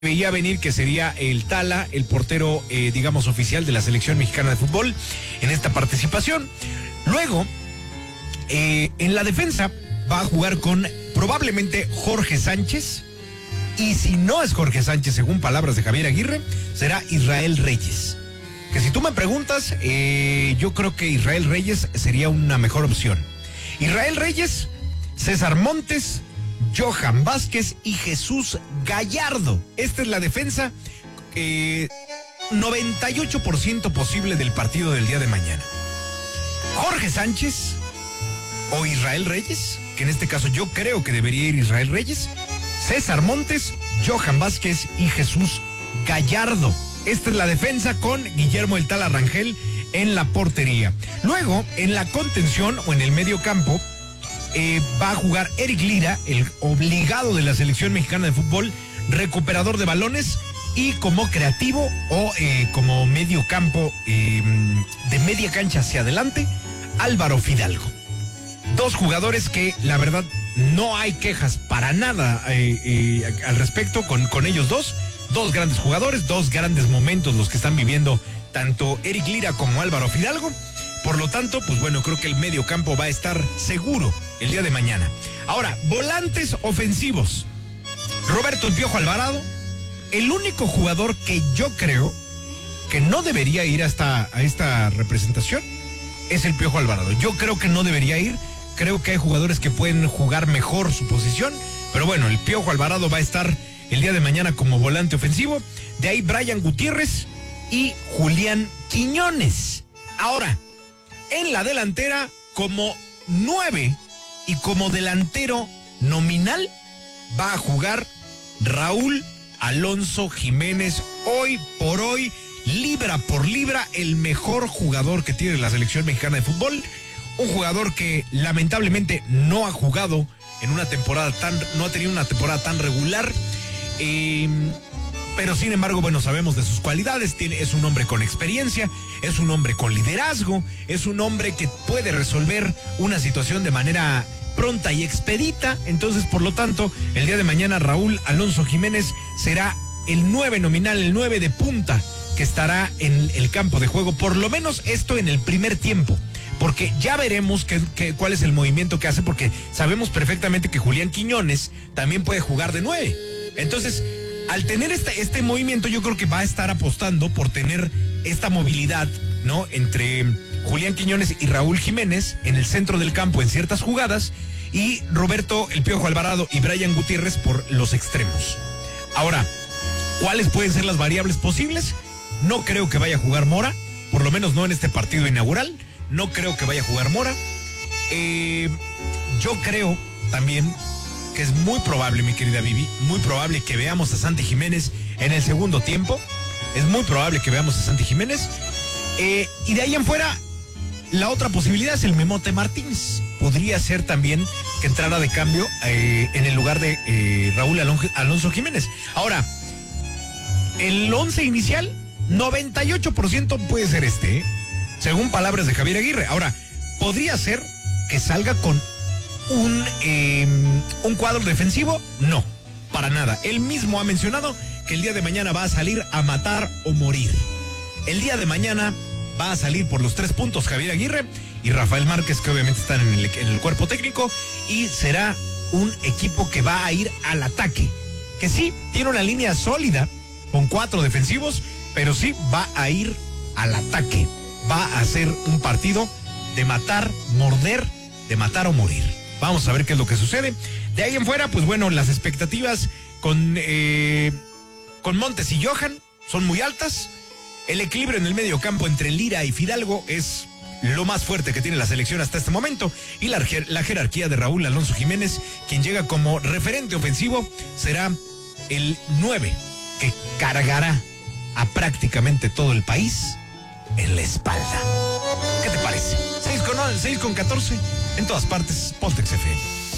veía venir que sería el Tala, el portero, digamos, oficial de la selección mexicana de fútbol en esta participación. Luego, en la defensa va a jugar con probablemente Jorge Sánchez, y si no es Jorge Sánchez, según palabras de Javier Aguirre, será Israel Reyes. Que si tú me preguntas, yo creo que Israel Reyes sería una mejor opción. Israel Reyes, César Montes, Johan Vázquez y Jesús Gallardo. Esta es la defensa 98% posible del partido del día de mañana. Jorge Sánchez o Israel Reyes, que en este caso yo creo que debería ir Israel Reyes, César Montes, Johan Vázquez y Jesús Gallardo. Esta es la defensa con Guillermo el Tala Rangel en la portería. Luego, en la contención o en el medio campo, va a jugar Eric Lira, el obligado de la selección mexicana de fútbol, recuperador de balones, y como creativo o como medio campo de media cancha hacia adelante, Álvaro Fidalgo. Dos jugadores que la verdad no hay quejas para nada al respecto con ellos dos. Dos grandes jugadores, dos grandes momentos los que están viviendo tanto Eric Lira como Álvaro Fidalgo. Por lo tanto, pues bueno, creo que el medio campo va a estar seguro el día de mañana. Ahora, volantes ofensivos. Roberto El Piojo Alvarado, el único jugador que yo creo que no debería ir a esta representación es El Piojo Alvarado. Yo creo que no debería ir. Creo que hay jugadores que pueden jugar mejor su posición, pero bueno, El Piojo Alvarado va a estar el día de mañana como volante ofensivo. De ahí Brian Gutiérrez y Julián Quiñones. Ahora, en la delantera, como 9 y como delantero nominal, va a jugar Raúl Alonso Jiménez. Hoy por hoy, libra por libra, el mejor jugador que tiene la selección mexicana de fútbol. Un jugador que lamentablemente no ha jugado en una temporada no ha tenido una temporada tan regular. Pero sin embargo, bueno, sabemos de sus cualidades. Es un hombre con experiencia, es un hombre con liderazgo, es un hombre que puede resolver una situación de manera pronta y expedita. Entonces, por lo tanto, el día de mañana Raúl Alonso Jiménez será el 9 nominal, el 9 de punta que estará en el campo de juego, por lo menos esto en el primer tiempo. Porque ya veremos cuál es el movimiento que hace, porque sabemos perfectamente que Julián Quiñones también puede jugar de 9. Entonces, al tener este movimiento, yo creo que va a estar apostando por tener esta movilidad, ¿no?, entre Julián Quiñones y Raúl Jiménez en el centro del campo en ciertas jugadas, y Roberto El Piojo Alvarado y Brian Gutiérrez por los extremos. Ahora, ¿cuáles pueden ser las variables posibles? No creo que vaya a jugar Mora, por lo menos no en este partido inaugural. No creo que vaya a jugar Mora. Yo creo también que es muy probable, mi querida Vivi, muy probable que veamos a Santi Jiménez en el segundo tiempo. Es muy probable que veamos a Santi Jiménez. Y de ahí en fuera, la otra posibilidad es el Memote Martínez. Podría ser también que entrara de cambio en el lugar de Raúl Alonso Jiménez. Ahora, el 11 inicial, 98% puede ser según palabras de Javier Aguirre. Ahora, podría ser que salga con un cuadro defensivo. No, para nada. Él mismo ha mencionado que el día de mañana va a salir a matar o morir. El día de mañana va a salir por los 3 puntos Javier Aguirre y Rafael Márquez, que obviamente están en el cuerpo técnico, y será un equipo que va a ir al ataque, que sí, tiene una línea sólida con 4 defensivos, pero sí va a ir al ataque. Va a ser un partido de matar, morder, de matar o morir. Vamos a ver qué es lo que sucede. De ahí en fuera, pues bueno, las expectativas con Montes y Johan son muy altas. El equilibrio en el medio campo entre Lira y Fidalgo es lo más fuerte que tiene la selección hasta este momento. Y la jerarquía de Raúl Alonso Jiménez, quien llega como referente ofensivo, será el 9 que cargará a prácticamente todo el país en la espalda. ¿Qué te parece? 6 con 14 en todas partes, Pontex FM.